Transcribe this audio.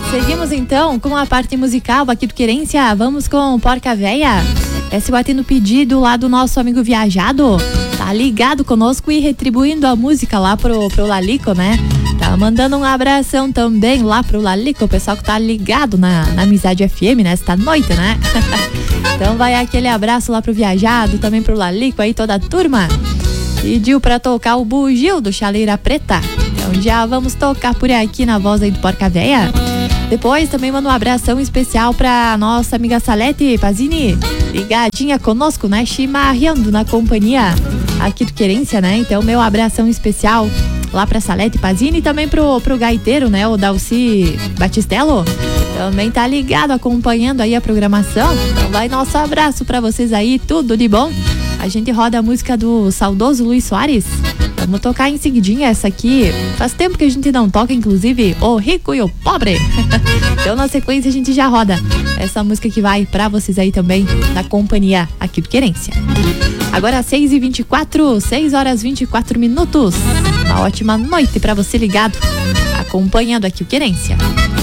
Seguimos então com a parte musical aqui do Querência. Vamos com Porca Véia. Esse batendo pedido lá do nosso amigo Viajado. Tá ligado conosco e retribuindo a música lá pro Lalico, né? Tá mandando um abração também lá pro Lalico, o pessoal que tá ligado na Amizade FM nesta noite, né? Então vai aquele abraço lá pro Viajado, também pro Lalico aí, toda a turma. Pediu pra tocar o bugio do Chaleira Preta. Então já vamos tocar por aqui na voz aí do Porca Véia. Depois também mando um abração especial pra nossa amiga Salete Pazini, ligadinha conosco, né? Chimarreando na companhia aqui do Querência, né? Então meu abração especial lá pra Salete Pazini e também pro gaiteiro, né? O Dalci Batistello. Também tá ligado, acompanhando aí a programação. Então vai nosso abraço pra vocês aí, tudo de bom. A gente roda a música do saudoso Luiz Soares. Vamos tocar em seguidinha essa aqui. Faz tempo que a gente não toca, inclusive, O Rico e o Pobre. Então na sequência a gente já roda essa música que vai pra vocês aí também, da companhia aqui do Querência. Agora 6h24, 6h24. Uma ótima noite pra você ligado, acompanhando aqui o Querência.